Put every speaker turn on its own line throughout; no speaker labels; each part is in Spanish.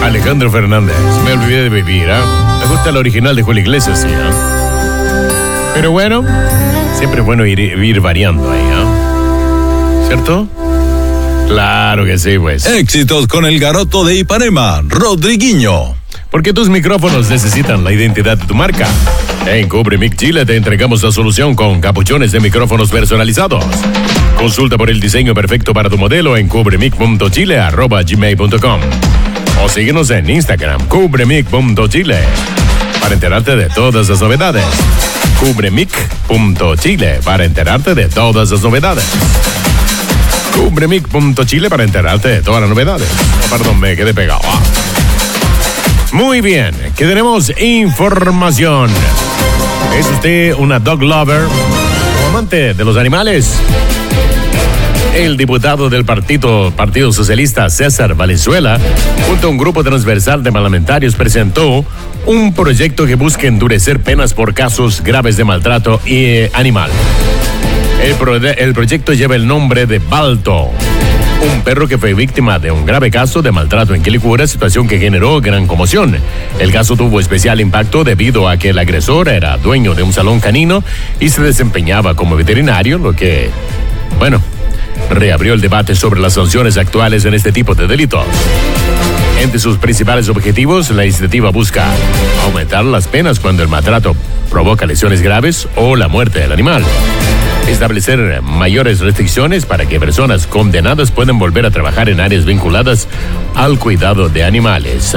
Alejandro Fernández. Me olvidé de vivir, ¿eh? Me gusta el original de Julio Iglesias, sí, ¿eh? Pero bueno, siempre es bueno ir variando ahí, ¿eh? ¿Cierto? Claro que sí, pues.
Éxitos con el garoto de Ipanema, Rodriguinho.
Porque tus micrófonos necesitan la identidad de tu marca. En Cubremic Chile te entregamos la solución con capuchones de micrófonos personalizados. Consulta por el diseño perfecto para tu modelo en cubremic.chile@gmail.com o síguenos en Instagram, cubremic.chile, para enterarte de todas las novedades. Cubremic.chile para enterarte de todas las novedades. Cubremic.chile para enterarte de todas las novedades. Oh, perdón, me quedé pegado. Muy bien, que tenemos información. ¿Es usted una dog lover o amante de los animales? El diputado del Partido Socialista, César Valenzuela, junto a un grupo transversal de parlamentarios, presentó un proyecto que busca endurecer penas por casos graves de maltrato animal. El proyecto lleva el nombre de Balto, un perro que fue víctima de un grave caso de maltrato en Quilicura, situación que generó gran conmoción. El caso tuvo especial impacto debido a que el agresor era dueño de un salón canino y se desempeñaba como veterinario, lo que, bueno, reabrió el debate sobre las sanciones actuales en este tipo de delitos. Entre sus principales objetivos, la iniciativa busca aumentar las penas cuando el maltrato provoca lesiones graves o la muerte del animal. Establecer mayores restricciones para que personas condenadas puedan volver a trabajar en áreas vinculadas al cuidado de animales.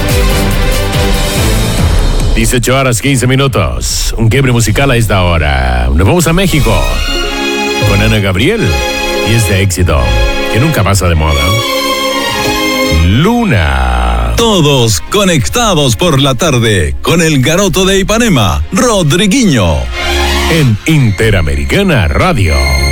18:15. Un quiebre musical a esta hora. Nos vamos a México con Ana Gabriel y este éxito que nunca pasa de moda. Luna.
Todos conectados por la tarde con el garoto de Ipanema, Rodriguinho.
En Interamericana Radio.